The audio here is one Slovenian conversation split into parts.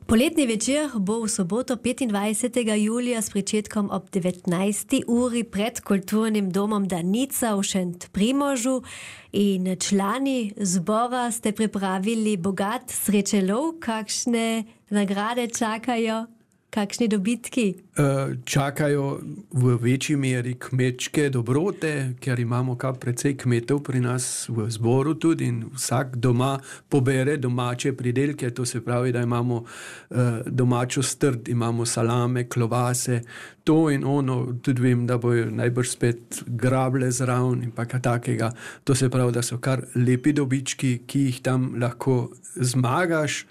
Poletni večer bo v soboto 25. julija s pričetkom ob 19. uri pred kulturnim domom Danica v Šentprimožu in člani zbora ste pripravili bogat srečelov. Kakšne nagrade čakajo? Kakšni dobitki? Čakajo v večji meri kmečke dobrote, ker imamo kar precej kmetov pri nas v zboru tudi in vsak doma pobere domače pridelke, to se pravi, da imamo domačo strt, imamo salame, klobase, to in ono, tudi vem, da bojo najbrž spet grable zraven in pa kaj takega. To se pravi, da so kar lepi dobički, ki jih tam lahko zmagaš.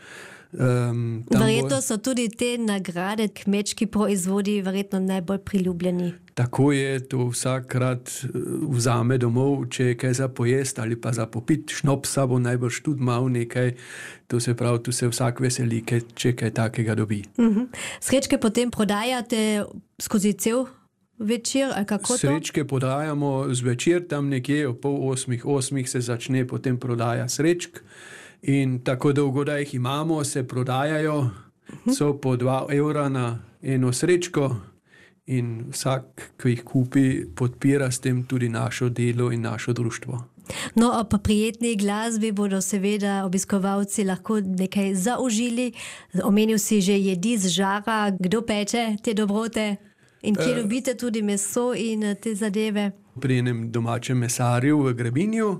Verjetno so tudi te nagrade, kmečki proizvodi, verjetno najbolj priljubljeni. Tako je, to vsakrat vzame domov, če je kaj za pojest ali pa za popit. Šnopsa bo najbrž tudi mal nekaj, to se pravi, tu se vsak veseli, če kaj takega dobi. Srečke potem prodajate skozi cel večer, ali kako to? Srečke prodajamo zvečer, tam nekje ob 7:30 se začne potem prodaja srečk. In tako dolgo, da jih imamo, se prodajajo, so po 2 evra na eno srečko in vsak, ki jih kupi, podpira s tem tudi našo delo in našo društvo. No, ob prijetni glasbi bodo seveda obiskovalci lahko nekaj zaužili. Omenil si že jedi z žara, kdo peče te dobrote in kje dobite tudi meso in te zadeve? Pri enem domačem mesarju v Grebinju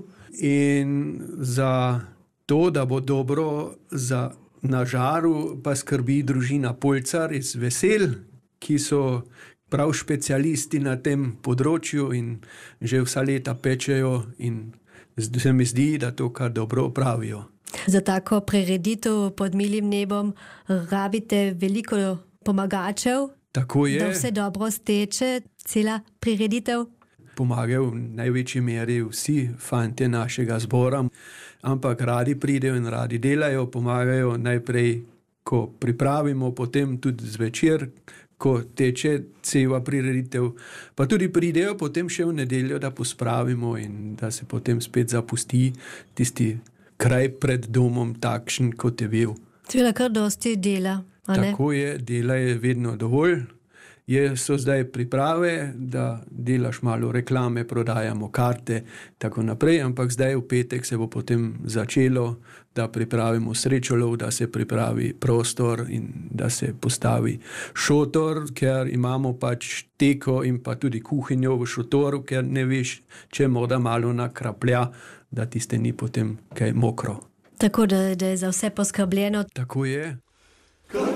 in za to, da bo dobro na žaru, pa skrbi družina Polcar iz Vesel, ki so prav specialisti na tem področju in že vsa leta pečejo in se mi zdi, da to kar dobro opravijo. Za tako prireditev pod milim nebom rabite veliko pomagačev, tako je, da vse dobro steče, cela prireditev. Pomagajo v največji meri vsi fantje našega zbora, ampak radi pridejo in radi delajo, pomagajo najprej, ko pripravimo, potem tudi zvečer, ko teče cela prireditev, pa tudi pridejo potem še v nedeljo, da pospravimo in da se potem spet zapusti tisti kraj pred domom takšen, kot je bil. Seveda kar dosti dela, a ne? Tako je, dela je vedno dovolj. So zdaj priprave, da delaš malo reklame, prodajamo karte, tako naprej, ampak zdaj v petek se bo potem začelo, da pripravimo srečolov, da se pripravi prostor in da se postavi šotor, ker imamo pač teko in pa tudi kuhinjo v šotoru, ker ne veš, če morda malo nakraplja, da tiste ni potem kaj mokro. Tako da je za vse poskrbljeno. Tako je.